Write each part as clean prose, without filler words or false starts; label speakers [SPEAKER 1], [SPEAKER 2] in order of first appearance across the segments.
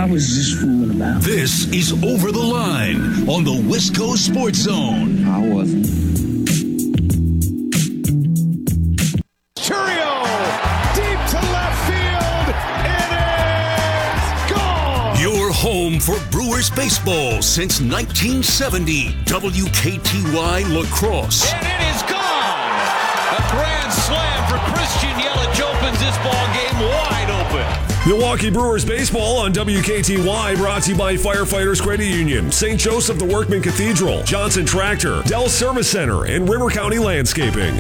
[SPEAKER 1] I was just fooling about.
[SPEAKER 2] This is Over the Line on the West Coast Sports Zone.
[SPEAKER 1] I wasn't.
[SPEAKER 3] Churio, deep to left field. It is gone.
[SPEAKER 2] Your home for Brewers baseball since 1970. WKTY La Crosse.
[SPEAKER 3] And it is gone. A grand slam for Christian Yelich opens this ball game wide open.
[SPEAKER 4] Milwaukee Brewers baseball on WKTY, brought to you by Firefighters Credit Union, St. Joseph the Workman Cathedral, Johnson Tractor, Dell Service Center, and River County Landscaping.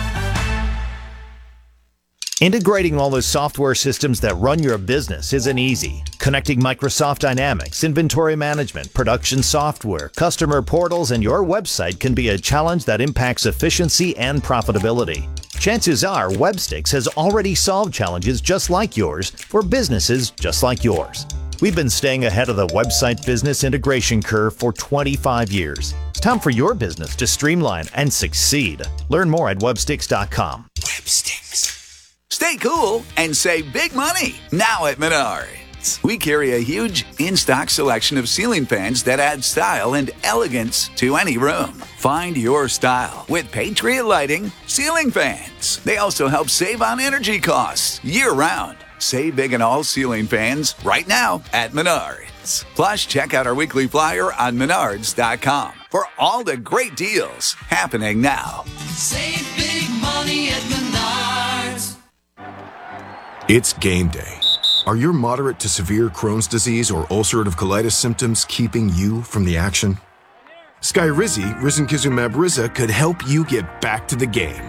[SPEAKER 5] Integrating all the software systems that run your business isn't easy. Connecting Microsoft Dynamics, inventory management, production software, customer portals, and your website can be a challenge that impacts efficiency and profitability. Chances are Webstix has already solved challenges just like yours for businesses just like yours. We've been staying ahead of the website business integration curve for 25 years. It's time for your business to streamline and succeed. Learn more at webstix.com.
[SPEAKER 6] Webstix. Stay cool and save big money now at Menards. We carry a huge in-stock selection of ceiling fans that add style and elegance to any room. Find your style with Patriot Lighting ceiling fans. They also help save on energy costs year-round. Save big on all ceiling fans right now at Menards. Plus, check out our weekly flyer on Menards.com for all the great deals happening now.
[SPEAKER 7] Save big money at Menards.
[SPEAKER 8] It's game day. Are your moderate to severe Crohn's disease or ulcerative colitis symptoms keeping you from the action? Skyrizi, risankizumab Riza, could help you get back to the game.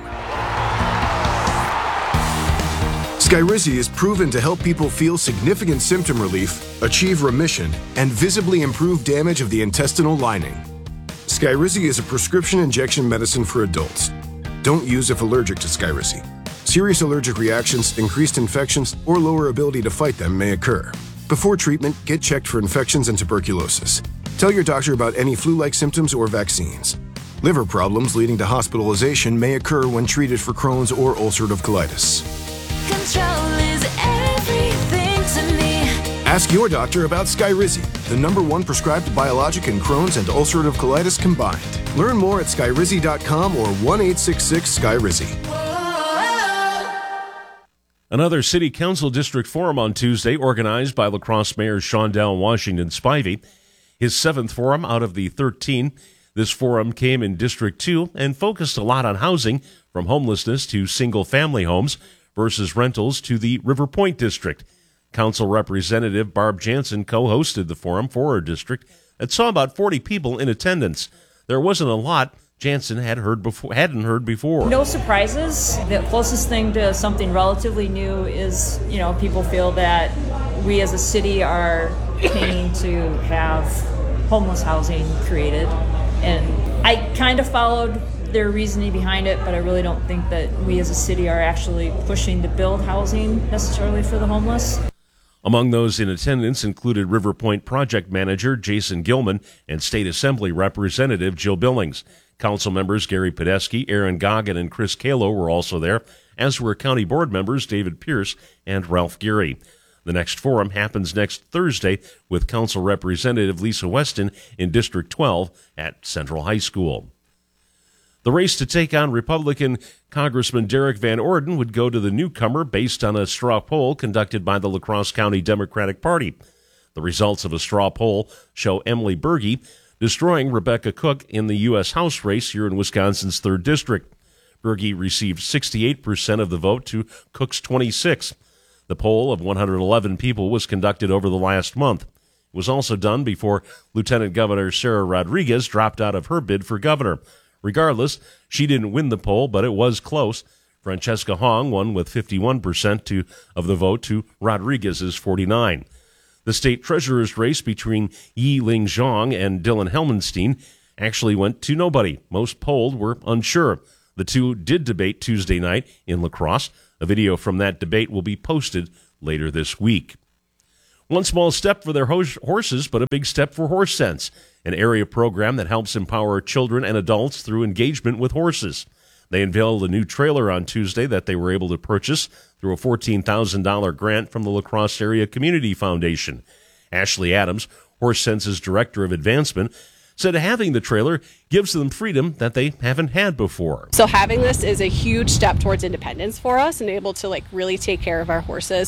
[SPEAKER 8] Skyrizi is proven to help people feel significant symptom relief, achieve remission, and visibly improve damage of the intestinal lining. Skyrizi is a prescription injection medicine for adults. Don't use if allergic to Skyrizi. Serious allergic reactions, increased infections, or lower ability to fight them may occur. Before treatment, get checked for infections and tuberculosis. Tell your doctor about any flu-like symptoms or vaccines. Liver problems leading to hospitalization may occur when treated for Crohn's or ulcerative colitis.
[SPEAKER 7] Control is everything to me.
[SPEAKER 8] Ask your doctor about Skyrizi, the #1 prescribed biologic in Crohn's and ulcerative colitis combined. Learn more at skyrizi.com or 1-866-SKYRIZI.
[SPEAKER 9] Another City Council District Forum on Tuesday, organized by La Crosse Mayor Shondell Washington Spivey. His 7th forum out of the 13. This forum came in District 2 and focused a lot on housing, from homelessness to single-family homes versus rentals to the River Point District. Council Representative Barb Jansen co-hosted the forum for her district that saw about 40 people in attendance. There wasn't a lot Jansen hadn't heard before.
[SPEAKER 10] No surprises. The closest thing to something relatively new is, people feel that we as a city are paying to have homeless housing created. And I kind of followed their reasoning behind it, but I really don't think that we as a city are actually pushing to build housing necessarily for the homeless.
[SPEAKER 9] Among those in attendance included River Point Project Manager Jason Gilman and State Assembly Representative Jill Billings. Council members Gary Podesky, Aaron Goggin, and Chris Kalo were also there, as were County Board members David Pierce and Ralph Geary. The next forum happens next Thursday with Council Representative Lisa Weston in District 12 at Central High School. The race to take on Republican Congressman Derek Van Orden would go to the newcomer based on a straw poll conducted by the La Crosse County Democratic Party. The results of a straw poll show Emily Berge destroying Rebecca Cook in the U.S. House race here in Wisconsin's 3rd District. Berge received 68% of the vote to Cook's 26%. The poll of 111 people was conducted over the last month. It was also done before Lieutenant Governor Sarah Rodriguez dropped out of her bid for governor. Regardless, she didn't win the poll, but it was close. Francesca Hong won with 51% of the vote to Rodriguez's 49%. The state treasurer's race between Yi Ling Zhang and Dylan Helmenstein actually went to nobody. Most polled were unsure. The two did debate Tuesday night in La Crosse. A video from that debate will be posted later this week. One small step for their horses, but a big step for Horse Sense, an area program that helps empower children and adults through engagement with horses. They unveiled a new trailer on Tuesday that they were able to purchase through a $14,000 grant from the La Crosse Area Community Foundation. Ashley Adams, Horse Sense's Director of Advancement, said having the trailer gives them freedom that they haven't had before.
[SPEAKER 1] So having this is a huge step towards independence for us and able to really take care of our horses.